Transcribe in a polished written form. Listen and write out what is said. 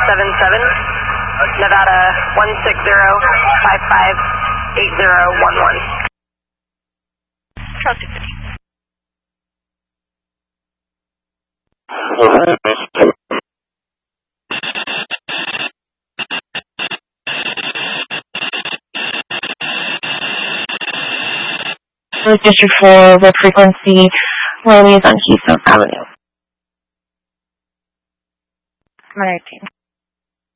Nevada 160558011. Charles 250. District 4, what frequency Riley is on Keystone Avenue. 19.